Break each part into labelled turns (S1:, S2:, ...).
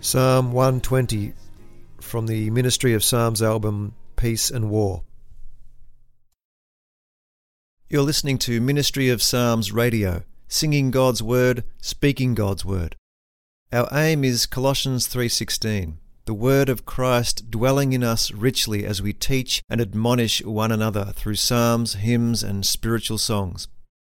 S1: Psalm 120 from the Ministry of Psalms album Peace and War. You're listening to Ministry of Psalms Radio, singing God's Word, speaking God's Word. Our aim is Colossians 3:16, the Word of Christ dwelling in us richly as we teach and admonish one another through psalms, hymns and spiritual songs.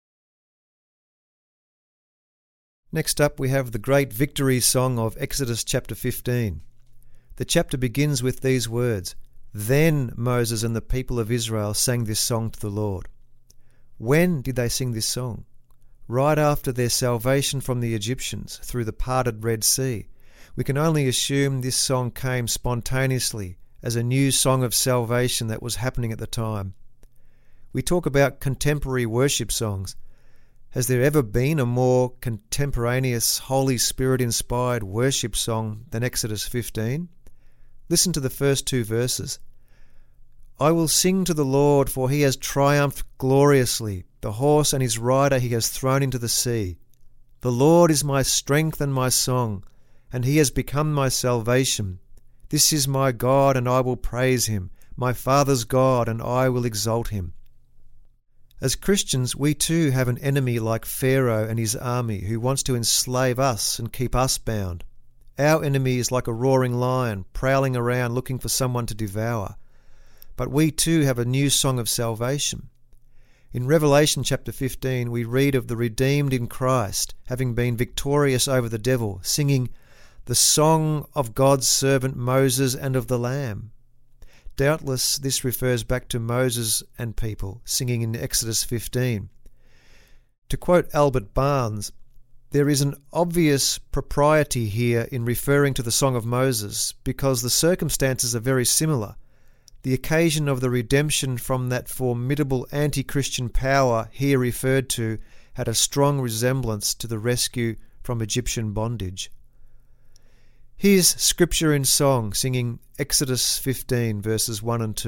S1: Next up we have the great victory song of Exodus chapter 15. The chapter begins with these words, "Then Moses and the people of Israel sang this song to the Lord." When did they sing this song? Right after their salvation from the Egyptians through the parted Red Sea. We can only assume this song came spontaneously as a new song of salvation that was happening at the time. We talk about contemporary worship songs. Has there ever been a more contemporaneous, Holy Spirit-inspired worship song than Exodus 15? Listen to the first two verses. "I will sing to the Lord, for he has triumphed gloriously. The horse and his rider he has thrown into the sea. The Lord is my strength and my song, and he has become my salvation. This is my God, and I will praise him, my Father's God, and I will exalt him." As Christians, we too have an enemy like Pharaoh and his army who wants to enslave us and keep us bound. Our enemy is like a roaring lion, prowling around looking for someone to devour. But we too have a new song of salvation. In Revelation chapter 15, we read of the redeemed in Christ, having been victorious over the devil, singing the song of God's servant Moses and of the Lamb. Doubtless this refers back to Moses and people singing in Exodus 15. To quote Albert Barnes, there is an obvious propriety here in referring to the Song of Moses because the circumstances are very similar. The occasion of the redemption from that formidable anti-Christian power here referred to had a strong resemblance to the rescue from Egyptian bondage. Here's Scripture in Song singing Exodus 15 verses 1 and 2.